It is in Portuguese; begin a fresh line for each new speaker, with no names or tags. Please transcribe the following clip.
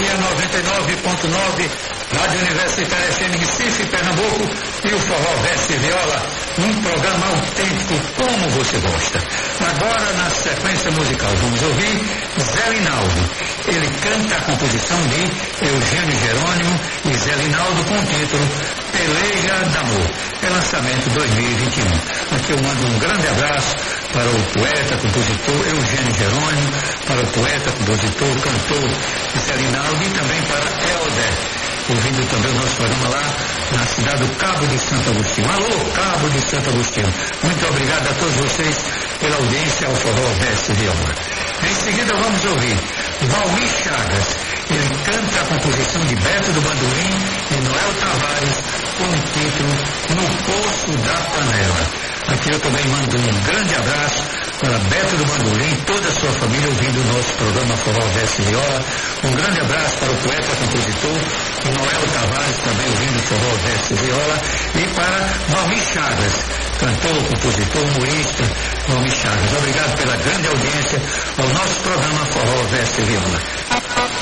Sintonia 99.9, Rádio Universitária FM Recife, Pernambuco, e o Forró Verso e Viola, um programa autêntico como você gosta. Agora, na sequência musical, vamos ouvir Zé Linaldo. Ele canta a composição de Eugênio Jerônimo e Zé Linaldo com o título Peleia d'Amor. É lançamento 2021. Aqui eu mando um grande abraço para o poeta, compositor Eugênio Jerônimo, para o poeta, compositor, cantor Zé Linaldo e também para Helder, ouvindo também o nosso programa lá na cidade do Cabo de Santo Agostinho. Alô, Cabo de Santo Agostinho. Muito obrigado a todos vocês pela audiência ao Forró Verso e Viola. Em seguida vamos ouvir Valmir Chagas. Ele canta a composição de Beto do Bandolim e Noel Tavares com o título No Poço da Panela. Aqui eu também mando um grande abraço para Beto do Bandolim, toda a sua família ouvindo o nosso programa Forró Verso e Viola. Um grande abraço para o poeta, compositor Noel Tavares, também ouvindo o Forró Verso e Viola. E para Valmir Chagas, cantor, compositor, humorista, Valmir Chagas. Obrigado pela grande audiência.